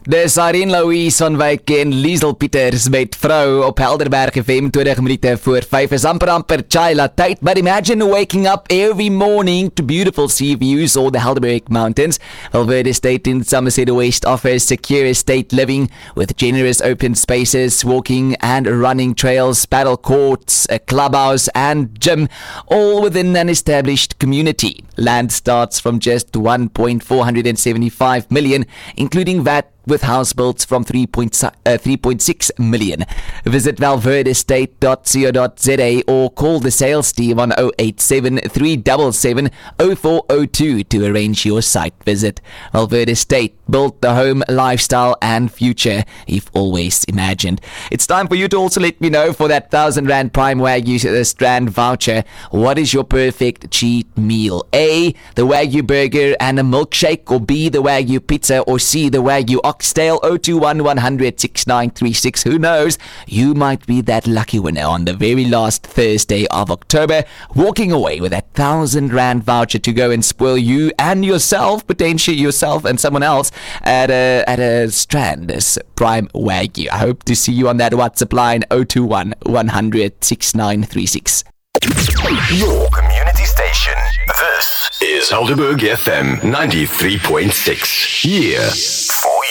Dis Irene Louise van Wyk en Liesel Pieters met Vrou op Helderberg FM 20 minute voor 5 is amper chai latte. But imagine waking up every morning to beautiful sea views or the Helderberg Mountains. Valverde Estate in Somerset West offers secure estate living with generous open spaces, walking and running trails, paddle courts, a clubhouse and gym, all within an established community. Land starts from just 1.475 million, including VAT, with house builds from 3.6 million. Visit valverdestate.co.za or call the sales team on 087 377 0402 to arrange your site visit. Valverde Estate, built the home, lifestyle and future you've always imagined. It's time for you to also let me know for that R1,000 Prime Wagyu Strand voucher. What is your perfect cheat meal? A, the Wagyu burger and a milkshake, or B, the Wagyu pizza, or C, the Wagyu oxtail. 021 100 6936. Who knows? You might be that lucky winner on the very last Thursday of October, walking away with that R1,000 voucher to go and spoil you and yourself, potentially yourself and someone else at a Strand's Prime Wagyu. I hope to see you on that WhatsApp line 021 100 6936. Your community station. This is Helderberg FM 93.6. Here for